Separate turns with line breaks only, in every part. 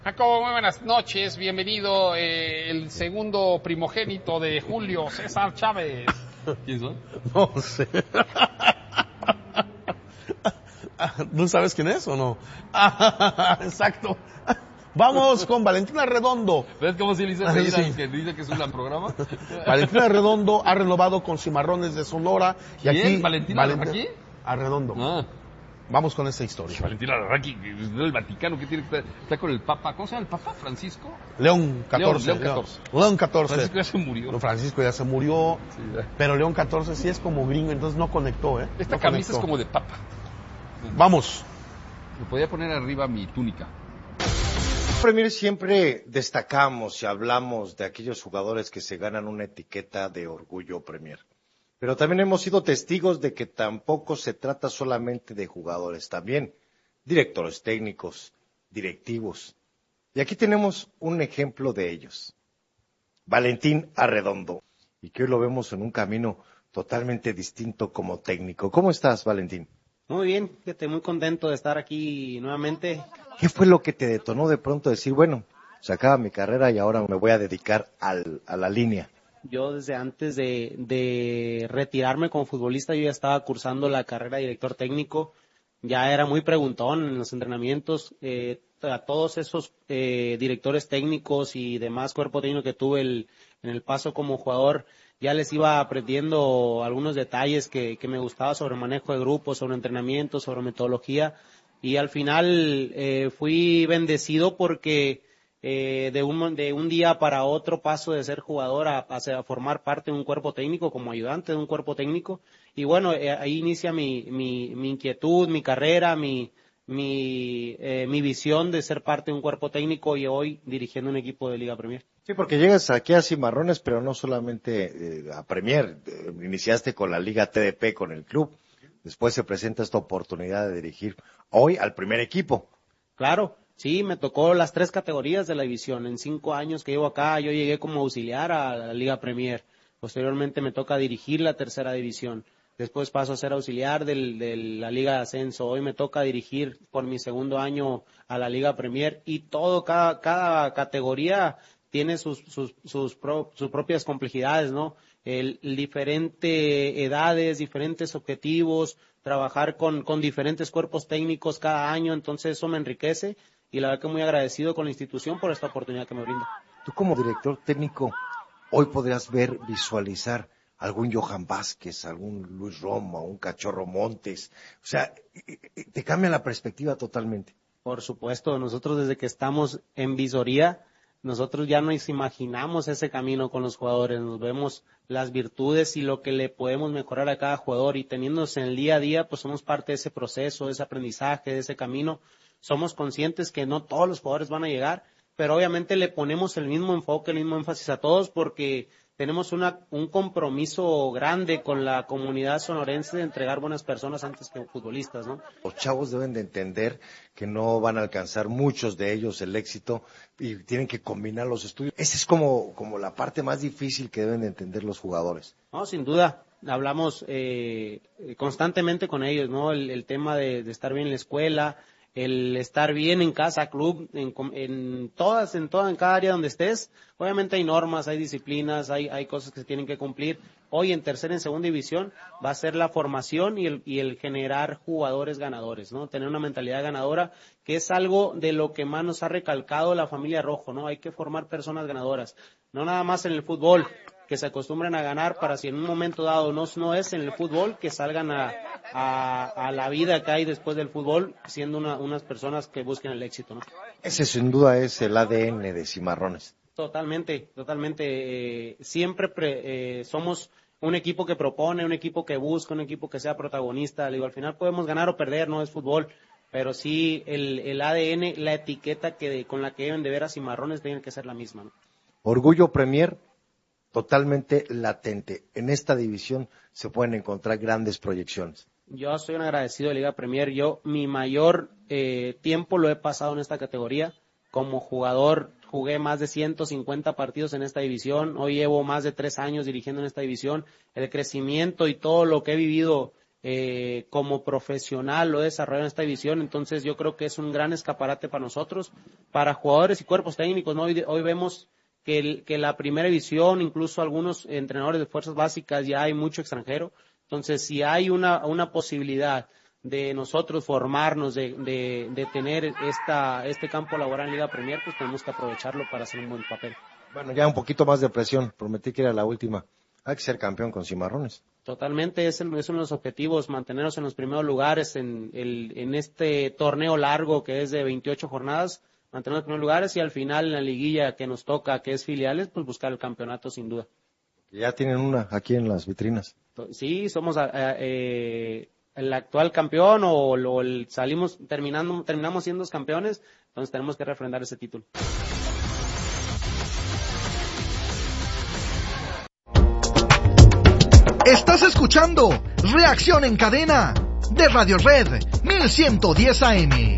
Jacobo, muy buenas noches, bienvenido, el segundo primogénito de Julio César Chávez.
¿Quién son?
No sé. ¿No sabes quién es o no? Exacto. Vamos con Valentina Redondo.
¿Ves cómo se le hizo reír
Sí.
al que dice que es un programa?
Valentina Redondo ha renovado con Cimarrones de Sonora. Y
¿Quién?
aquí,
¿Valentina Larraqui?
Arredondo.
Ah,
Vamos con esta historia.
Valentina Larraqui, del Vaticano, que tiene que estar, está con el Papa. ¿Cómo se llama el Papa? ¿Francisco?
León 14.
León 14.
León 14.
Francisco ya se murió.
No, Francisco ya se murió.
Sí, ya.
Pero León 14 sí es como gringo, entonces no conectó, ¿eh?
Esta
No
camisa
conectó.
es como de Papa.
Vamos.
Me podía poner arriba mi túnica.
Premier siempre destacamos y hablamos de aquellos jugadores que se ganan una etiqueta de orgullo Premier. Pero también hemos sido testigos de que tampoco se trata solamente de jugadores, también directores técnicos, directivos. Y aquí tenemos un ejemplo de ellos. Valentín Arredondo. Y que hoy lo vemos en un camino totalmente distinto como técnico. ¿Cómo estás, Valentín?
Muy bien, fíjate, muy contento de estar aquí nuevamente.
¿Qué fue lo que te detonó de pronto decir, bueno, se acaba mi carrera y ahora me voy a dedicar a la línea?
Yo desde antes de retirarme como futbolista, yo ya estaba cursando la carrera de director técnico. Ya era muy preguntón en los entrenamientos. A todos esos directores técnicos y demás cuerpo técnico que tuve en el paso como jugador, ya les iba aprendiendo algunos detalles que me gustaba sobre manejo de grupos, sobre entrenamiento, sobre metodología. Y al final fui bendecido porque de un día para otro paso de ser jugador a formar parte de un cuerpo técnico, como ayudante de un cuerpo técnico. Y bueno, ahí inicia mi inquietud, mi carrera, mi visión de ser parte de un cuerpo técnico y hoy dirigiendo un equipo de Liga Premier.
Sí, porque llegas aquí a Cimarrones, pero no solamente a Premier. Iniciaste con la Liga TDP, con el club. Después se presenta esta oportunidad de dirigir hoy al primer equipo.
Claro, sí, me tocó las 3 categorías de la división. En 5 años que llevo acá, yo llegué como auxiliar a la Liga Premier. Posteriormente me toca dirigir la tercera división. Después paso a ser auxiliar de la Liga de Ascenso. Hoy me toca dirigir por mi segundo año a la Liga Premier y cada categoría tiene sus propias complejidades, ¿no? Diferentes edades, diferentes objetivos, trabajar con diferentes cuerpos técnicos cada año, entonces eso me enriquece y la verdad que muy agradecido con la institución por esta oportunidad que me brinda.
Tú como director técnico, hoy podrías visualizar algún Johan Vázquez, algún Luis Romo, un Cachorro Montes. O sea, te cambia la perspectiva totalmente.
Por supuesto, nosotros desde que estamos en visoría, nosotros ya nos imaginamos ese camino con los jugadores, nos vemos las virtudes y lo que le podemos mejorar a cada jugador y teniéndonos en el día a día, pues somos parte de ese proceso, de ese aprendizaje, de ese camino. Somos conscientes que no todos los jugadores van a llegar, pero obviamente le ponemos el mismo enfoque, el mismo énfasis a todos porque tenemos un compromiso grande con la comunidad sonorense de entregar buenas personas antes que futbolistas, ¿no?
Los chavos deben de entender que no van a alcanzar muchos de ellos el éxito y tienen que combinar los estudios. Esa es como la parte más difícil que deben de entender los jugadores.
No, sin duda. Hablamos constantemente con ellos, ¿no? El tema de estar bien en la escuela, el estar bien en casa, club, en cada área donde estés. Obviamente hay normas, hay disciplinas, hay cosas que se tienen que cumplir. Hoy en tercera y en segunda división va a ser la formación y el generar jugadores ganadores, ¿no? Tener una mentalidad ganadora, que es algo de lo que más nos ha recalcado la familia Rojo, ¿no? Hay que formar personas ganadoras. No nada más en el fútbol, que se acostumbren a ganar para si en un momento dado no es en el fútbol, que salgan a la vida que hay después del fútbol, siendo unas personas que busquen el éxito, ¿no?
Ese sin duda es el ADN de Cimarrones.
Totalmente. Siempre somos un equipo que propone, un equipo que busca, un equipo que sea protagonista. Digo, al final podemos ganar o perder, no es fútbol, pero sí el ADN, la etiqueta con la que deben de ver a Cimarrones tiene que ser la misma, ¿no?
Orgullo Premier totalmente latente. En esta división se pueden encontrar grandes proyecciones.
Yo soy un agradecido de Liga Premier. Mi mayor tiempo lo he pasado en esta categoría. Como jugador jugué más de 150 partidos en esta división. Hoy llevo más de 3 años dirigiendo en esta división. El crecimiento y todo lo que he vivido como profesional lo he desarrollado en esta división, entonces yo creo que es un gran escaparate para nosotros, para jugadores y cuerpos técnicos, ¿no? Hoy vemos que la primera división, incluso algunos entrenadores de fuerzas básicas, ya hay mucho extranjero, entonces si hay una posibilidad de nosotros formarnos, de tener este campo laboral en Liga Premier, pues tenemos que aprovecharlo para hacer un buen papel.
Bueno, ya un poquito más de presión, prometí que era la última. Hay que ser campeón con Cimarrones.
Totalmente, es uno de los objetivos, mantenernos en los primeros lugares en este torneo largo que es de 28 jornadas, mantener los primeros lugares y al final en la liguilla que nos toca, que es filiales, pues buscar el campeonato sin duda.
Ya tienen una aquí en las vitrinas.
Sí, somos el actual campeón terminamos siendo los campeones, entonces tenemos que refrendar ese título.
Estás escuchando Reacción en Cadena de Radio Red 1110 AM.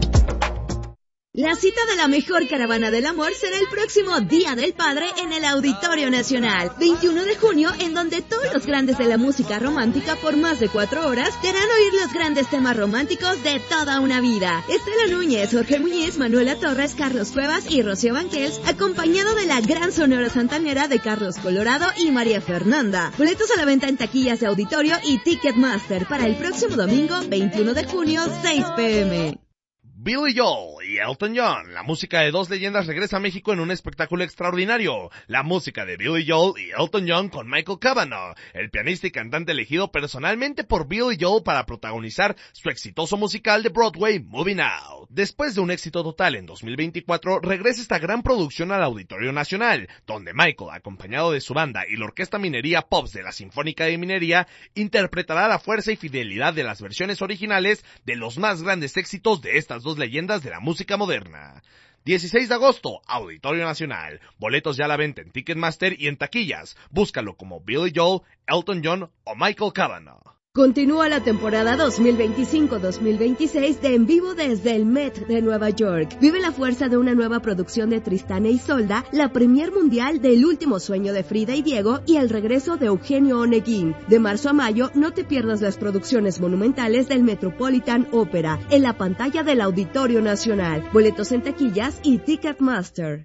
La cita de la mejor caravana del amor será el próximo Día del Padre en el Auditorio Nacional, 21 de junio, en donde todos los grandes de la música romántica por más de 4 horas te harán oír los grandes temas románticos de toda una vida. Estela Núñez, Jorge Muñiz, Manuela Torres, Carlos Cuevas y Rocío Banquels, acompañado de la gran sonora santanera de Carlos Colorado y María Fernanda. Boletos a la venta en taquillas de auditorio y Ticketmaster para el próximo domingo, 21 de junio, 6 p.m.
Billy Joel y Elton John, la música de dos leyendas regresa a México en un espectáculo extraordinario. La música de Billy Joel y Elton John con Michael Cavanaugh, el pianista y cantante elegido personalmente por Billy Joel para protagonizar su exitoso musical de Broadway, Moving Out. Después de un éxito total en 2024, regresa esta gran producción al Auditorio Nacional, donde Michael, acompañado de su banda y la Orquesta Minería Pops de la Sinfónica de Minería, interpretará la fuerza y fidelidad de las versiones originales de los más grandes éxitos de estas dos leyendas de la música moderna. 16 de agosto, Auditorio Nacional. Boletos ya a la venta en Ticketmaster y en taquillas. Búscalo como Billy Joel, Elton John o Michael Cavanaugh.
Continúa la temporada 2025-2026 de En Vivo desde el Met de Nueva York. Vive la fuerza de una nueva producción de Tristán e Isolda, la premier mundial del Último Sueño de Frida y Diego y el regreso de Eugenio Oneguín. De marzo a mayo, no te pierdas las producciones monumentales del Metropolitan Opera en la pantalla del Auditorio Nacional. Boletos en taquillas y Ticketmaster.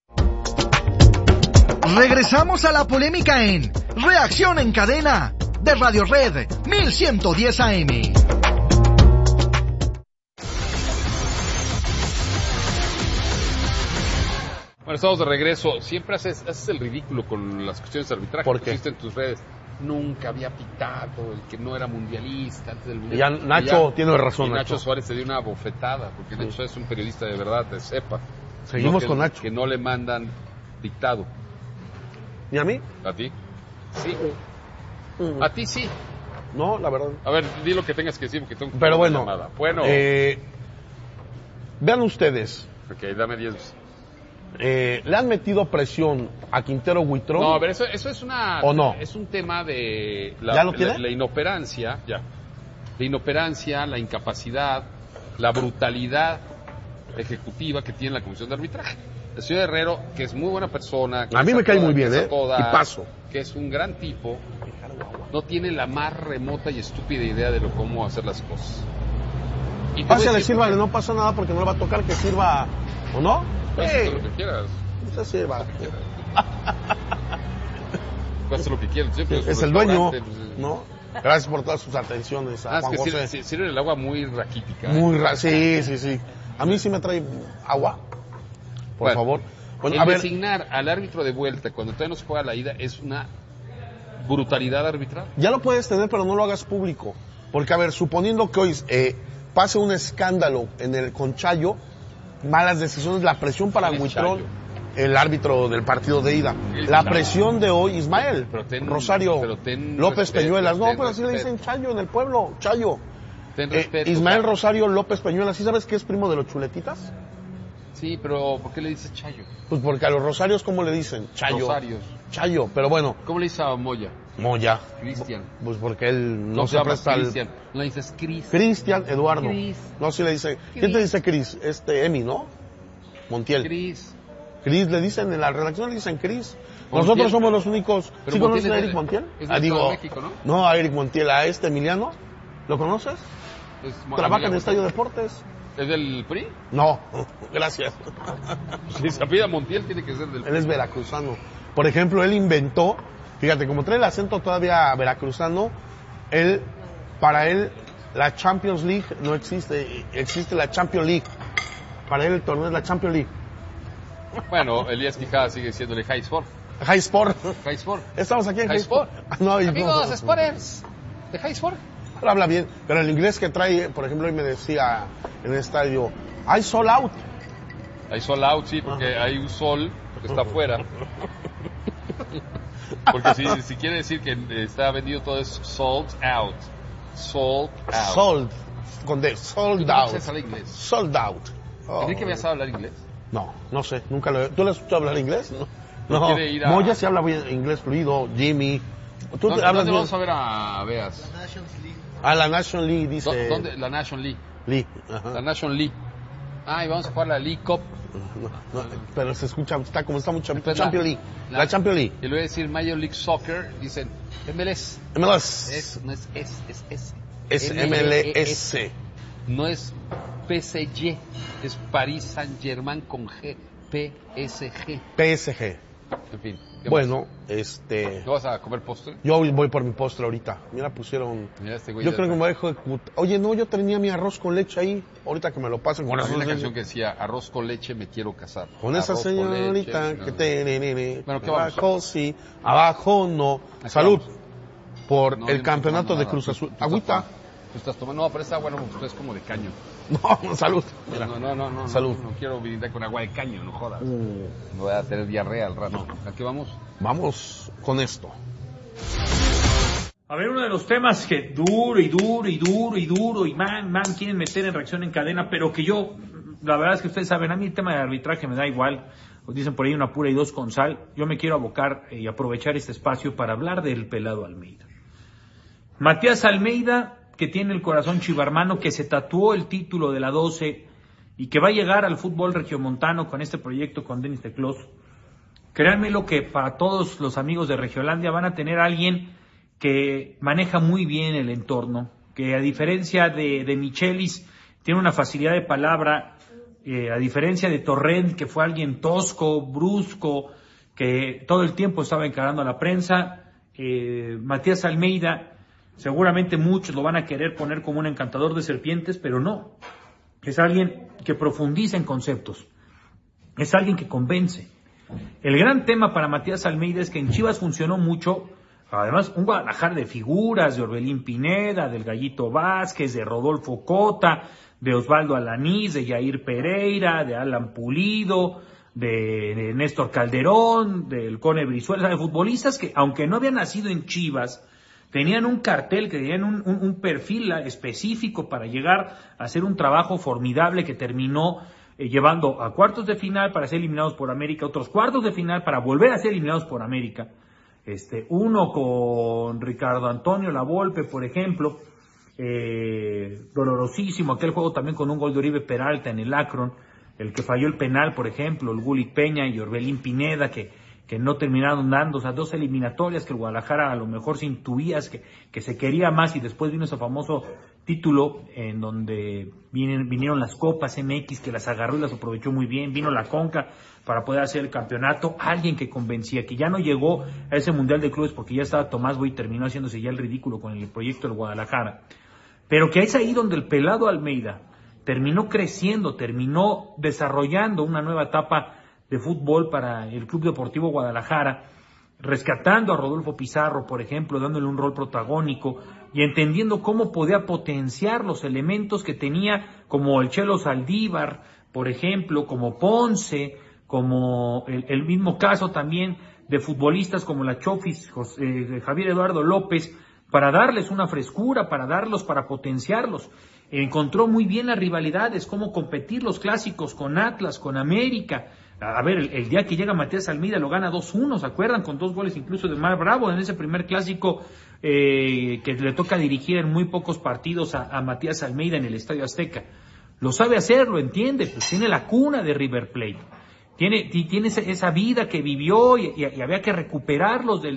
Regresamos a la polémica en Reacción en Cadena de Radio Red 1110 AM.
Bueno, estamos de regreso. Siempre haces el ridículo con las cuestiones de arbitraje.
¿Por qué?
Pusiste en tus redes. Nunca había pitado el que no era mundialista antes del mundial.
Y ya Nacho tiene razón.
Y Nacho Suárez te dio una bofetada, porque Nacho Suárez es un periodista de verdad, te sepa.
Seguimos
no
con Nacho.
Que no le mandan dictado.
¿Y a mí?
¿A ti? Sí. A ti sí.
No, la verdad.
A ver, di lo que tengas que decir, porque tengo que
Pero bueno,
llamada. Bueno.
Vean ustedes.
Ok, dame 10.
¿Le han metido presión a Quintero Huitrón?
No, a ver, eso es una...
¿O no?
Es un tema de...
¿Ya lo tiene?
La inoperancia, ya. La inoperancia, la incapacidad, la brutalidad ejecutiva que tiene la Comisión de Arbitraje. El señor Herrero, que es muy buena persona...
A mí me cae muy bien, y paso.
Que es un gran tipo, no tiene la más remota y estúpida idea de cómo hacer las cosas.
Pásale, sírvale, no pasa nada porque no le va a tocar que sirva, ¿o no?
Haz lo que quieras.
Usted sirva.
Haz lo que quieras.
Es el dueño, ¿no? Gracias por todas sus atenciones a Juan José.
Sirve el agua muy raquítica.
Sí. A mí sí me trae agua, por favor.
Bueno, designar al árbitro de vuelta cuando todavía no se juega la ida es una brutalidad arbitral.
Ya lo puedes tener, pero no lo hagas público. Porque, a ver, suponiendo que hoy pase un escándalo con Chayo, malas decisiones, la presión para Huitrón, el árbitro del partido de ida. La presión de hoy, Ismael, Rosario López Peñuelas. No, pero así le dicen Chayo en el pueblo, Chayo. Ismael Rosario López Peñuelas, ¿sí sabes que es primo de los Chuletitas?
Sí, pero ¿por qué le dices Chayo?
Pues porque a los Rosarios, ¿cómo le dicen? Chayo.
Rosarios.
Chayo, pero bueno.
¿Cómo le dices a Moya?
Moya.
Cristian.
Pues porque él no se presta al...
Cristian. No le dices Cris.
Cristian Eduardo.
Cris.
No, sí le dice... ¿Quién te dice Cris? Emi, ¿no? Montiel.
Cris.
Cris le dicen, en la redacción le dicen Cris. Nosotros somos los únicos... ¿Sí conoces a Eric Montiel?
Es de México, ¿no?
No, a Eric Montiel, a Emiliano. ¿Lo conoces? Trabaja en el Estadio Deportes.
¿Es del PRI?
No, gracias.
Si se apellida Montiel, tiene que ser del PRI.
Él es veracruzano. Por ejemplo, él inventó, fíjate, como trae el acento todavía veracruzano, para él la Champions League no existe, existe la Champions League. Para él el torneo es la Champions League.
Bueno, Elías Quijada sigue siendo el High Sport.
High Sport.
High Sport.
Estamos aquí en
High Sport.
No,
Amigos, Sporters, de High Sport.
Él habla bien, pero el inglés que trae, por ejemplo, hoy me decía en el estadio, I sold out.
Hay sold out, sí, porque hay un sol que está afuera. Porque si quiere decir que está vendido todo es sold out. Sold out.
Sold. Con D. Sold
¿Tú
out.
no sabes hablar inglés?
Sold out. Oh.
¿Enrique había sabido hablar inglés?
No sé, nunca lo he... ¿Tú le has escuchado hablar inglés? No.
Quiere ir a...
Moya sí habla bien inglés fluido, Jimmy. ¿Tú
¿Dónde
hablas bien?
vamos a ver a Beas?
La National League, dice...
¿Dónde? La National League.
League, ajá.
La National League. Y vamos a jugar la League Cup.
No, pero se escucha, está mucho.
Después
Champions League. La Champions League.
Y le voy a decir Major League Soccer, dicen MLS.
MLS.
No es S.
Es MLS.
No es PSG, es Paris Saint-Germain con G. PSG.
PSG.
En fin.
Bueno,
¿No vas a comer postre?
Yo voy por mi postre ahorita. Mira, pusieron...
Mira, este güey
yo creo que me voy a ejecutar. Oye, no, yo tenía mi arroz con leche ahí. Ahorita que me lo pasen.
Bueno, había una canción que decía, arroz con leche, me quiero casar.
Con esa señorita que te...
Bueno, ¿qué vamos?
Abajo sí, abajo no.
Aquí
Salud
vamos.
por
No,
el
yo no
campeonato
estoy
de
tomando
Cruz
nada.
Azul. Agüita.
Tú estás tomando... No, pero está bueno, porque es como de caño.
No, salud. Mira.
No.
Salud.
No quiero brindar con agua de caño, no jodas. No voy a tener diarrea al rato. ¿A qué vamos?
Vamos con esto.
A ver, uno de los temas que duro y man quieren meter en reacción en cadena, pero que yo, la verdad es que ustedes saben, a mí el tema de arbitraje me da igual, dicen por ahí una pura y dos con sal, yo me quiero abocar y aprovechar este espacio para hablar del pelado Almeida. Matías Almeida, que tiene el corazón chivarmano, que se tatuó el título de la 12 y que va a llegar al fútbol regiomontano con este proyecto con Denis Teclós. Créanme lo que para todos los amigos de Regiolandia van a tener a alguien que maneja muy bien el entorno, que a diferencia de Michelis tiene una facilidad de palabra, a diferencia de Torrent, que fue alguien tosco, brusco, que todo el tiempo estaba encarando a la prensa. Matías Almeida, seguramente muchos lo van a querer poner como un encantador de serpientes, pero no. Es alguien que profundiza en conceptos. Es alguien que convence. El gran tema para Matías Almeida es que en Chivas funcionó mucho, además un Guadalajara de figuras, de Orbelín Pineda, del Gallito Vázquez, de Rodolfo Cota, de Osvaldo Alanís, de Yair Pereira, de Alan Pulido, de Néstor Calderón, del Cone Brizuela, de futbolistas que, aunque no habían nacido en Chivas, tenían un cartel, que tenían un perfil específico para llegar a hacer un trabajo formidable que terminó llevando a cuartos de final para ser eliminados por América, otros cuartos de final para volver a ser eliminados por América. Uno con Ricardo Antonio Lavolpe, por ejemplo, dolorosísimo, aquel juego también con un gol de Oribe Peralta en el Akron, el que falló el penal, por ejemplo, el Gulit Peña y Orbelín Pineda, que no terminaron dando, o sea, dos eliminatorias que el Guadalajara a lo mejor se intuías que se quería más, y después vino ese famoso título en donde vinieron las Copas MX, que las agarró y las aprovechó muy bien, vino la Conca para poder hacer el campeonato, alguien que convencía, que ya no llegó a ese Mundial de Clubes porque ya estaba Tomás Boy y terminó haciéndose ya el ridículo con el proyecto del Guadalajara, pero que es ahí donde el pelado Almeida terminó creciendo, terminó desarrollando una nueva etapa de fútbol para el Club Deportivo Guadalajara, rescatando a Rodolfo Pizarro, por ejemplo, dándole un rol protagónico y entendiendo cómo podía potenciar los elementos que tenía, como el Chelo Saldívar, por ejemplo, como Ponce, como el mismo caso también de futbolistas como la Chofis, Javier Eduardo López, para darles una frescura, para potenciarlos. Encontró muy bien las rivalidades, cómo competir los clásicos con Atlas, con América. A ver, el día que llega Matías Almeida lo gana 2-1, ¿se acuerdan? Con 2 goles incluso de Mar Bravo en ese primer clásico que le toca dirigir en muy pocos partidos a Matías Almeida en el Estadio Azteca. Lo sabe hacer, lo entiende, pues tiene la cuna de River Plate. Tiene esa vida que vivió y había que recuperarlos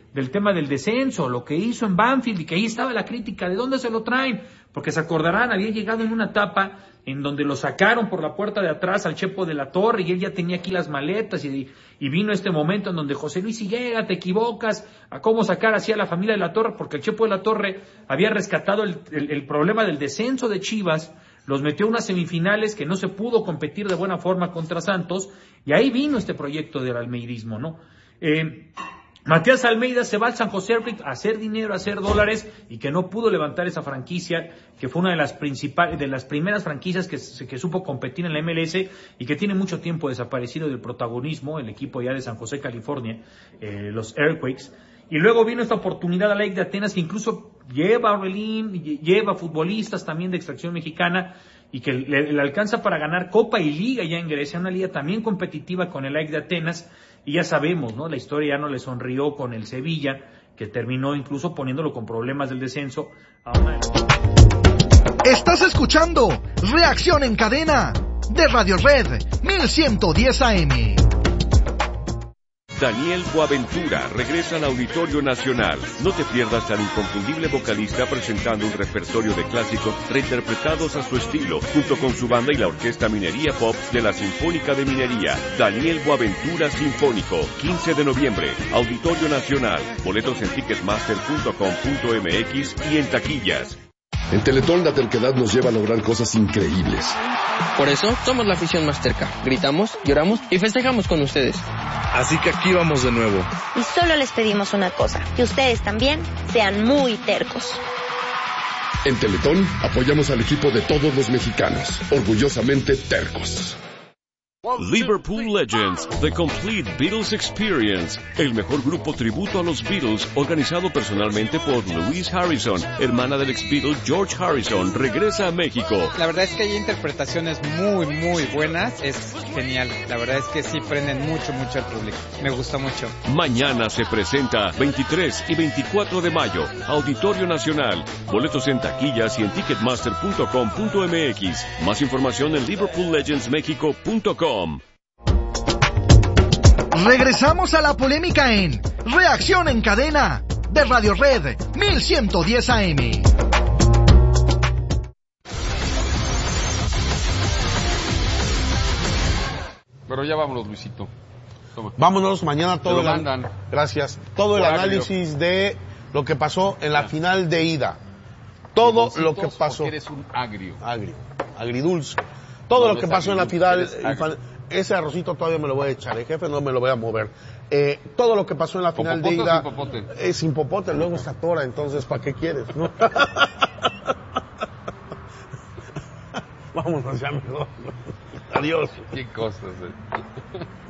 del tema del descenso, lo que hizo en Banfield, y que ahí estaba la crítica, ¿de dónde se lo traen? Porque se acordarán, había llegado en una etapa en donde lo sacaron por la puerta de atrás al Chepo de la Torre, y él ya tenía aquí las maletas, y vino este momento en donde José Luis, si llega, te equivocas, a cómo sacar así a la familia de la Torre, porque el Chepo de la Torre había rescatado el problema del descenso de Chivas, los metió a unas semifinales que no se pudo competir de buena forma contra Santos, y ahí vino este proyecto del almeidismo, ¿no? Matías Almeida se va al San José a hacer dinero, a hacer dólares, y que no pudo levantar esa franquicia, que fue una de las primeras franquicias que supo competir en la MLS, y que tiene mucho tiempo desaparecido del protagonismo, el equipo ya de San José, California, los Earthquakes. Y luego vino esta oportunidad a la AEK de Atenas, que incluso lleva a Orbelín, lleva futbolistas también de extracción mexicana, y que le alcanza para ganar Copa y Liga ya en Grecia, una liga también competitiva con el AEK de Atenas. Y ya sabemos, ¿no? La historia ya no le sonrió con el Sevilla, que terminó incluso poniéndolo con problemas del descenso.
Estás escuchando Reacción en Cadena de Radio Red 1110 AM.
Daniel Boaventura regresa al Auditorio Nacional. No te pierdas al inconfundible vocalista presentando un repertorio de clásicos reinterpretados a su estilo, junto con su banda y la Orquesta Minería Pop de la Sinfónica de Minería. Daniel Boaventura Sinfónico, 15 de noviembre, Auditorio Nacional. Boletos en ticketmaster.com.mx y en taquillas.
En Teletón la terquedad nos lleva a lograr cosas increíbles.
Por eso somos la afición más terca. Gritamos, lloramos y festejamos con ustedes.
Así que aquí vamos de nuevo.
Y solo les pedimos una cosa, que ustedes también sean muy tercos.
En Teletón apoyamos al equipo de todos los mexicanos, orgullosamente tercos.
Liverpool Legends, The Complete Beatles Experience, el mejor grupo tributo a los Beatles, organizado personalmente por Louise Harrison, hermana del ex Beatle George Harrison, regresa a México.
La verdad es que hay interpretaciones muy buenas, es genial, la verdad es que sí prenden mucho al público, me gusta mucho.
Mañana se presenta 23 y 24 de mayo, Auditorio Nacional, boletos en taquillas y en ticketmaster.com.mx, más información en liverpoollegendsmexico.com.
Regresamos a la polémica en Reacción en Cadena de Radio Red 1110 AM.
Pero ya vámonos, Luisito. Toma.
Vámonos mañana todo
mandan.
Gracias. Todo el análisis de lo que pasó en la final de ida. Todo lo que pasó.
Eres un agrio.
Agridulce. Todo lo que pasó en la final. Ese arrocito todavía me lo voy a echar, el jefe no me lo voy a mover. Todo lo que pasó en la final de ida es sin popote, luego está tora, entonces ¿para qué quieres? ¿No? Vámonos ya mejor. Adiós.
Qué cosas.